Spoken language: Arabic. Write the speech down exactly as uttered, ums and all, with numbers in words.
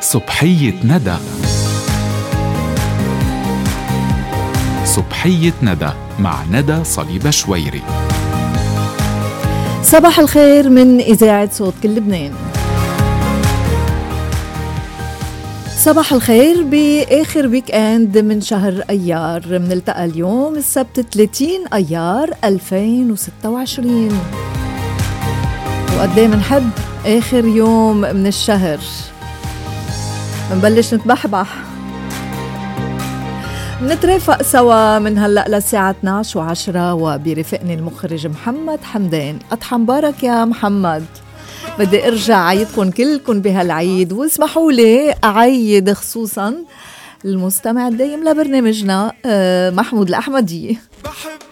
صبحية ندى. صبحية ندى مع ندى صليبة شويري. صباح الخير من إذاعة صوت كل لبنان. صباح الخير بآخر ويك اند من شهر أيار. منلتقى اليوم السبت ثلاثين أيار ألفين وستة وعشرين، وقديه منحب آخر يوم من الشهر منبلش نتبحبح. نترافق سوا من هلأ للساعة اثنعش وعشرة، وبيرافقني المخرج محمد حمدان. أضحى مبارك يا محمد. بدي ارجع عيدكم كلكم بهالعيد، واسمحوا لي اعيد خصوصا المستمع الدايم لبرنامجنا محمود الأحمدي.